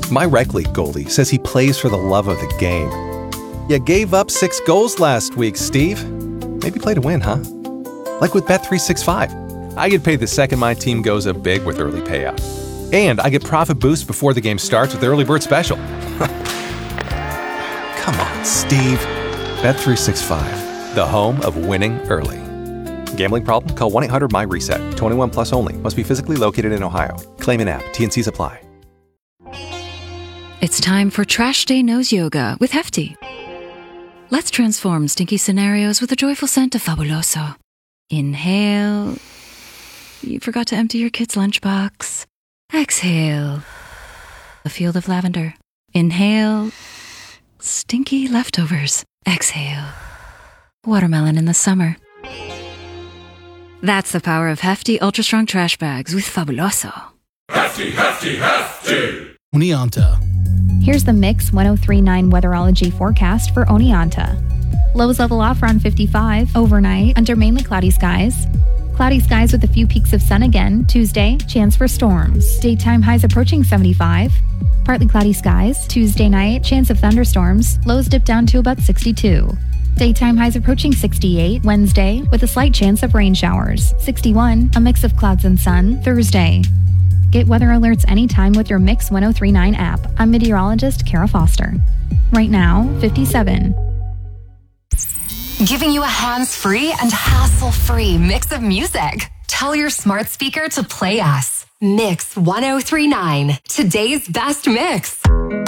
My rec league goalie says he plays for the love of the game. You gave up 6 goals last week, Steve. Maybe play to win, huh? Like with Bet365. I get paid the second my team goes up big with early payout. And I get profit boost before the game starts with Early Bird Special. Come on, Steve. Bet365, the home of winning early. Gambling problem? Call 1-800-MY-RESET. 21 plus only. Must be physically located in Ohio. Claim an app. T&Cs apply. It's time for Trash Day Nose Yoga with Hefty. Let's transform stinky scenarios with a joyful scent of Fabuloso. Inhale. You forgot to empty your kid's lunchbox. Exhale. A field of lavender. Inhale. Stinky leftovers. Exhale. Watermelon in the summer. That's the power of Hefty Ultra Strong Trash Bags with Fabuloso. Hefty, Hefty, Hefty! Oneonta. Here's the Mix 1039 Weatherology forecast for Oneonta. Lows level off around 55 overnight under mainly cloudy skies. Cloudy skies with a few peaks of sun again. Tuesday, chance for storms. Daytime highs approaching 75. Partly cloudy skies. Tuesday night, chance of thunderstorms. Lows dip down to about 62. Daytime highs approaching 68. Wednesday, with a slight chance of rain showers. 61, a mix of clouds and sun. Thursday. Get weather alerts anytime with your Mix 1039 app. I'm meteorologist Kara Foster. Right now, 57. Giving you a hands-free and hassle-free mix of music. Tell your smart speaker to play us. Mix 1039, today's best mix.